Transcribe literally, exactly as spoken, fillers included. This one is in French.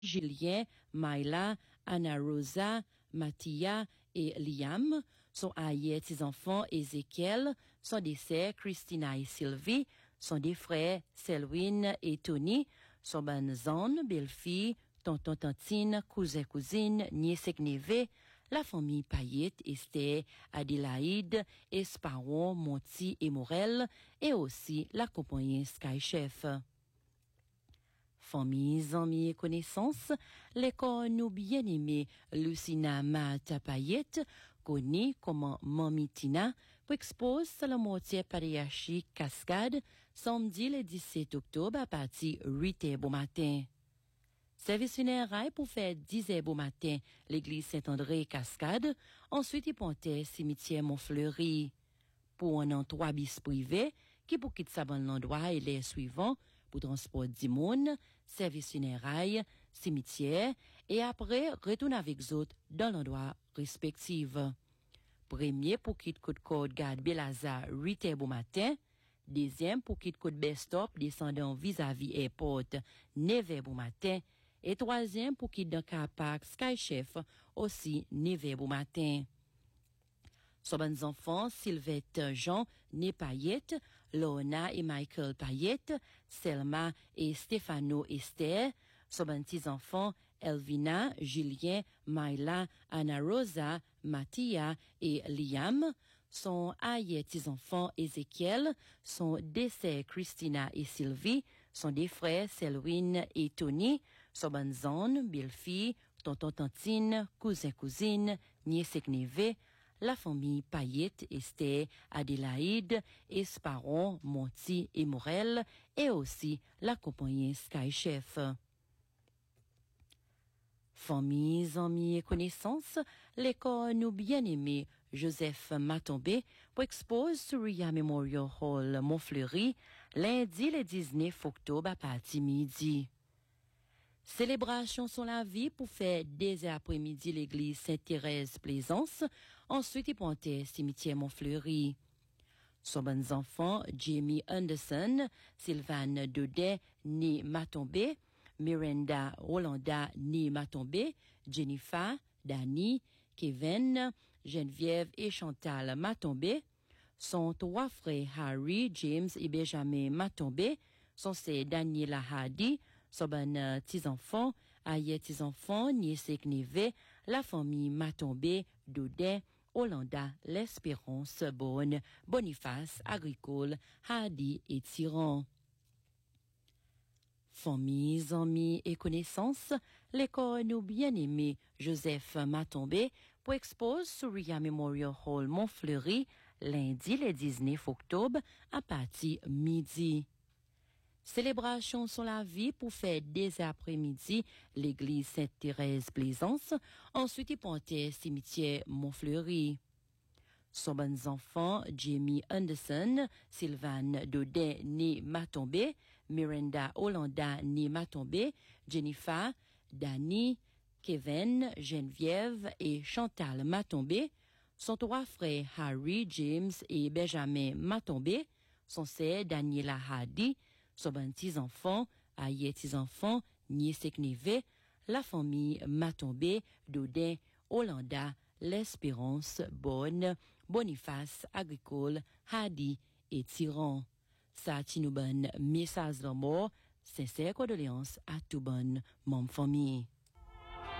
Julien, Maïla, Anna Rosa, Mathia et Liam. Son aïeux, ses enfants, Ézéchiel. Son des sœurs, Christina et Sylvie. Son des frères, Selwyn et Tony. Son bonne zone, belle-fille, tonton, tantine, cousin, cousine, nièce et neveu. La famille Payette, Esther, Adélaïde, Esparon, Monty et Morel. Et aussi la compagnie Sky Chef. Famille, amis et connaissances, l'école nous bien-aimée Lucina Mata Payette, connue comme Mamie Tina, pour exposer la moitié patriarchique Cascade, samedi le dix-sept octobre à partir de huit heures bon matin. Service funéraire pour faire dix heures bon matin, l'église Saint-André Cascade, ensuite il pontait cimetière Montfleury. Pour un an trois bis privé, qui pour quitter sa bonne endroit et les suivants, pour transport d'immoun, service funérailles, cimetière, et après, retourne avec les autres dans l'endroit respectif. Premier pour quitter côte code garde Belazar, huit heures bon matin. Deuxième pour quitter côte Bestop, descendant vis-à-vis airport, neuf heures bon matin. Et troisième pour quitter dans car park Sky Chef, aussi neuf heures bon matin. Son bonnes enfants, Sylvette Jean, né Payette, Lona et Michael Payette, Selma et Stefano Esther, son bonnes petits enfants, Elvina, Julien, Maïla, Anna Rosa, Mathia et Liam, son aïeux petits enfants, Ézéchiel, son décès, Christina et Sylvie, son des frères, Selwyn et Tony, son bonne zone, belle-fille, tonton, tantine, cousin, cousine, nièce et neveu, la famille Payette, Esther, Adélaïde, Esparon, Monty et Morel, et aussi la compagnie Sky Chef. Famille, amis et connaissances, l'école nous bien-aimé Joseph Matombé pour expose sur Ria Memorial Hall Montfleury, lundi le dix-neuf octobre à partir midi. Célébration sur la vie pour faire dès après-midi l'église Sainte-Thérèse-Plaisance. Ensuite, il pontait cimetière Montfleury. Son bons enfants, Jamie Anderson, Sylvane Daudet, né Matombé, Miranda Rolanda, né Matombé, Jennifer, Dani, Kevin, Geneviève et Chantal Matombé. Son trois frères Harry, James et Benjamin Matombé. Son c'est Daniela Hardy. Son bon euh, petits-enfants, aïeux petits-enfants, nièce et neveu, la famille Matombé, Daudet, Hollanda, l'Espérance, Bonne, Boniface, Agricole, Hardy et Tyran. Famille, amis et connaissances, l'école nous bien-aimé Joseph Matombé pour expose sur Ria Memorial Hall Montfleury, lundi le dix-neuf octobre à partir midi. Célébration sur la vie pour faire dès après-midi l'église Sainte-Thérèse-Plaisance. Ensuite, il pontait cimetière Montfleury. Son bons enfants, Jamie Anderson, Sylvane Daudet, né Matombé, Miranda Hollanda, né Matombé, Jennifer, Dani, Kevin, Geneviève et Chantal Matombé. Son trois frères Harry, James et Benjamin Matombé. Son sœur Daniela Hardy. Son bon petits-enfants, aïeux petits-enfants, nièce et neveu, la famille Matombé, Daudet, Hollanda, l'Espérance, Bonne, Boniface, Agricole, Hardy et Tyran. Ça nous bon message d'amour, sincère condoléances à tout bon, mon famille.